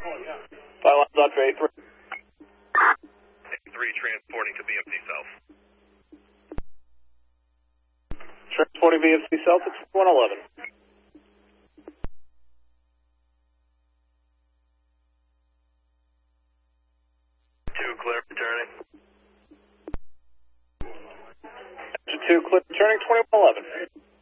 Fire lines Dr. A3. A3 transporting to BMC South. Transporting BMC South at 111. Clear returning. Engine 2 clear returning 2111.